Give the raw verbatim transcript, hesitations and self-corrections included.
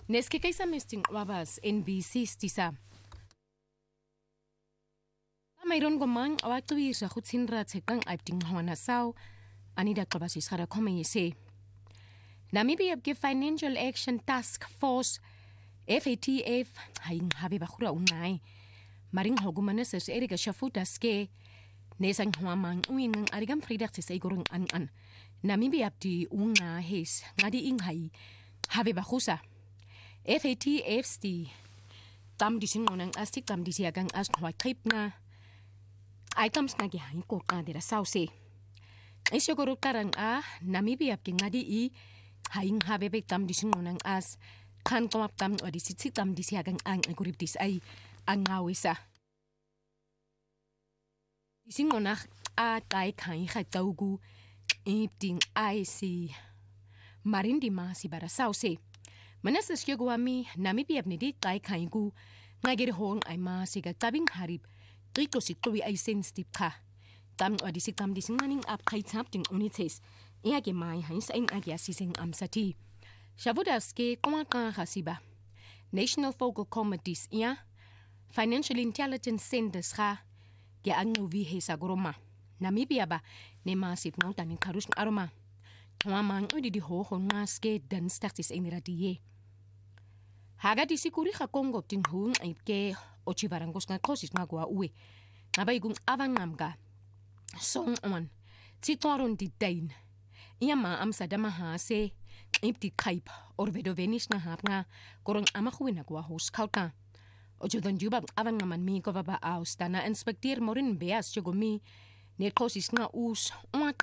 Neskeke isa misting wabas N B C stisa. Mayroon gomang awatuisa khutsinra tsekang aipting hona sao anida qabasi sara khomeyese. Namibia ke Financial Action Task Force F A T F haing habe bakhura unai. Maring hogumane ses erika shafuta ske nesang hwamang uing arigam fridak se igorung an an. Namibia di unga hes ngadi inghai habe bakhusa. F A T F sti tam disingonang astik tam disiagang as khwa tripna items na gihain ko kadira sauce. Isyogoro karang a Namibia ki ngadi i haing habe be tam disingonang as kan komap tam odi sitsi tam disiagang ang aguriptis ay ang ngawisa. Disingonach a kai kai khataugu ipting ay si marindi ma si bara sauce. Manasas yagwami Namibia bnidi kai kaingu ngagir hong ay masiga tabing harib triko si tuwi ay sensitive ka tam odi si tam disinganing ap kai tap ting unites iya ge mai hain sa ing agya sising amsati shavudaske komaka hasiba National Focal Committees iya Financial Intelligence Centers ha ge angno vi hesa goroma Namibia ba ne masip nang taning karus aroma Twamang odi di ho ho ngaske dan status iniradiye Haga di sikuri ha Congo ting hung ay ke ochivarangos nga kosis nga gwa uwe. Nabay gung avangam ka. Song on. Titoron di dain. Iya ma am sadama ha se ipti kaip orvedo venish nga hap nga korong amakuwi na gwa hos kauta. Ocho don jubab avangaman mi ko vaba aus tana inspektir morin beas chugumi ne kosis nga us umata.